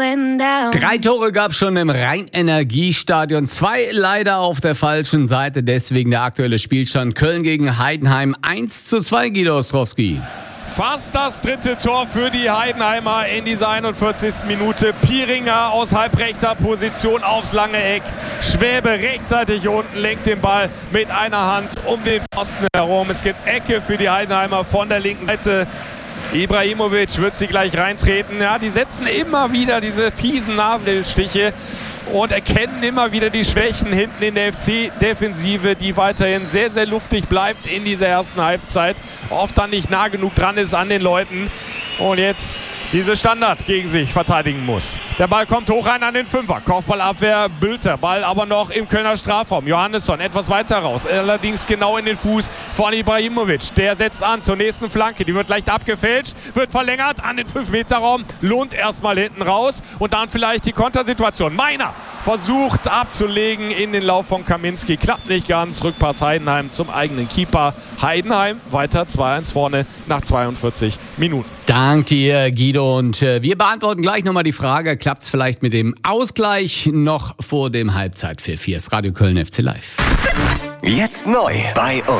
3 Tore gab es schon im Rhein-Energiestadion, 2 leider auf der falschen Seite, deswegen der aktuelle Spielstand Köln gegen Heidenheim 1:2, Guido Ostrowski. Fast das 3. Tor für die Heidenheimer in dieser 41. Minute. Pieringer aus halbrechter Position aufs lange Eck. Schwäbe rechtzeitig unten, lenkt den Ball mit einer Hand um den Pfosten herum. Es gibt Ecke für die Heidenheimer von der linken Seite. Ibrahimovic wird sie gleich reintreten. Ja, die setzen immer wieder diese fiesen Nasenstiche und erkennen immer wieder die Schwächen hinten in der FC-Defensive, die weiterhin sehr, sehr luftig bleibt in dieser ersten Halbzeit. Oft dann nicht nah genug dran ist an den Leuten. Und jetzt diese Standard gegen sich verteidigen muss. Der Ball kommt hoch rein an den Fünfer. Kopfballabwehr, Bülter. Ball aber noch im Kölner Strafraum. Johannesson etwas weiter raus. Allerdings genau in den Fuß von Ibrahimovic. Der setzt an zur nächsten Flanke. Die wird leicht abgefälscht, wird verlängert an den 5-Meter-Raum. Lohnt erstmal hinten raus. Und dann vielleicht die Kontersituation. Meiner versucht abzulegen in den Lauf von Kaminski. Klappt nicht ganz. Rückpass Heidenheim zum eigenen Keeper. Heidenheim weiter 2-1 vorne nach 42 Minuten. Dank dir, Guido. Und wir beantworten gleich nochmal die Frage, klappt es vielleicht mit dem Ausgleich noch vor dem Halbzeitpfiff? Hier ist Radio Köln FC Live. Jetzt neu bei uns.